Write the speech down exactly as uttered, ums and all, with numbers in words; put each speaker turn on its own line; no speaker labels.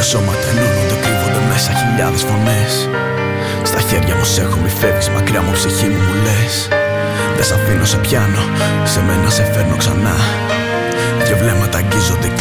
σώματα ενώνονται, κρύβονται μέσα χιλιάδες φωνές. Στα χέρια μου σ' έχω, μη φεύγεις μακριά μου, ψυχή μου μου λες. Δεν σ' αφήνω, σε πιάνω, σε μένα σε φέρνω ξανά. Δυο βλέμματα αγγίζονται.